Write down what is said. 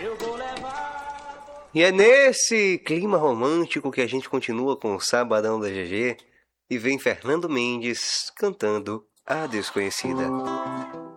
E é nesse clima romântico que a gente continua com o Sabadão da GG e vem Fernando Mendes cantando A Desconhecida.